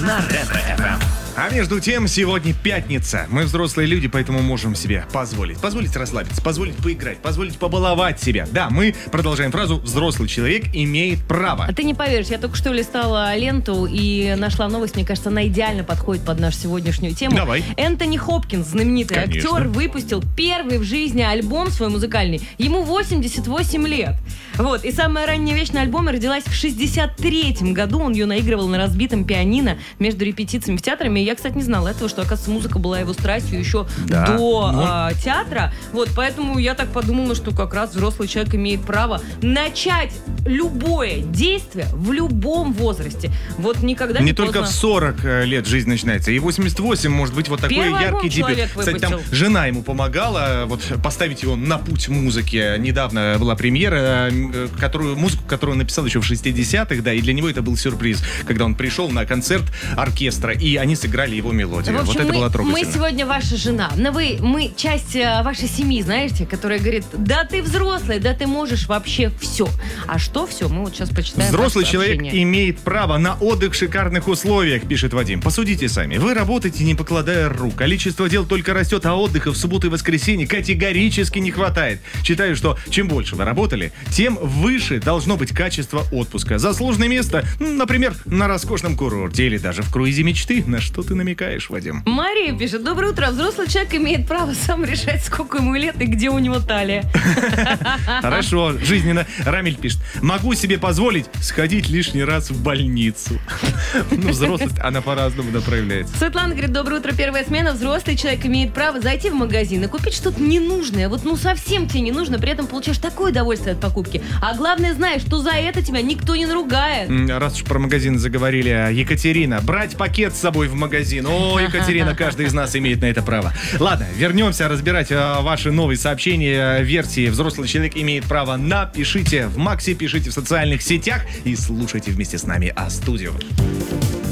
на Ретро-ФМ. А между тем, сегодня пятница. Мы взрослые люди, поэтому можем себе позволить. Позволить расслабиться, позволить поиграть, позволить побаловать себя. Да, мы продолжаем фразу «взрослый человек имеет право». А ты не поверишь, я только что листала ленту и нашла новость, мне кажется, она идеально подходит под нашу сегодняшнюю тему. Давай. Энтони Хопкинс, знаменитый Конечно. актер, выпустил первый в жизни альбом свой музыкальный. Ему 88 лет. Вот, и самая ранняя вещь на альбоме родилась в 63-м году. Он ее наигрывал на разбитом пианино между репетициями в театре. Я, кстати, не знала этого, что, оказывается, музыка была его страстью еще до театра. Вот, поэтому я так подумала, что как раз взрослый человек имеет право начать любое действие в любом возрасте. Вот никогда не поздно. только в 40 лет жизнь начинается. И 88 может быть вот такой Первый яркий альбом дебют. человек Кстати, там выпустил. жена ему помогала вот поставить его на путь музыки. Недавно была премьера, музыку, которую он написал еще в 60-х, да, и для него это был сюрприз, когда он пришел на концерт оркестра, и они сыграли его мелодию. В общем, вот это было трогательно. мы сегодня ваша жена. Но мы часть вашей семьи, знаете, которая говорит: да ты взрослый, да ты можешь вообще все. А что все? Мы вот сейчас почитаем. Взрослый ваше человек сообщение. имеет право на отдых в шикарных условиях, пишет Вадим. Посудите сами. Вы работаете, не покладая рук. Количество дел только растет, а отдыха в субботу и воскресенье категорически не хватает. Считаю, что чем больше вы работали, тем выше должно быть качество отпуска. Заслуженное место, например, на роскошном курорте или даже в круизе мечты. На что ты намекаешь, Вадим? Мария пишет: доброе утро. Взрослый человек имеет право сам решать, сколько ему лет и где у него талия. Хорошо, жизненно. Рамиль пишет: могу себе позволить сходить лишний раз в больницу. Ну, взрослость, она по-разному проявляется. Светлана говорит: доброе утро, первая смена. Взрослый человек имеет право зайти в магазин и купить что-то ненужное. Вот совсем тебе не нужно, при этом получаешь такое удовольствие от покупки. А главное, знаешь, что за это тебя никто не наругает. Раз уж про магазин заговорили, Екатерина, брать пакет с собой в магазин. О, Екатерина, каждый из нас имеет на это право. Ладно, вернемся разбирать ваши новые сообщения, версии «Взрослый человек имеет право на». Пишите в Максе, пишите в социальных сетях и слушайте вместе с нами А-студию.